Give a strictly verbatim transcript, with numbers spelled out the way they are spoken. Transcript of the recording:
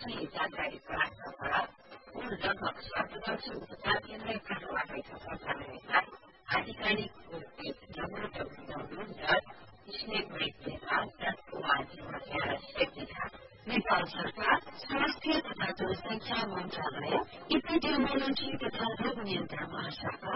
सही जानकारी प्राप्त कर कुल लगभग सात उपचार केन्द्र कार्यालय सरकारका आधिकारिक एक W W W dot snake brake Nepal dot ORG देखा नेपाल सरकार स्वास्थ्य तथा जनसंख्या मन्त्रालय इपिडेमियोलोजी तथा रोग नियन्त्रण महाशाखा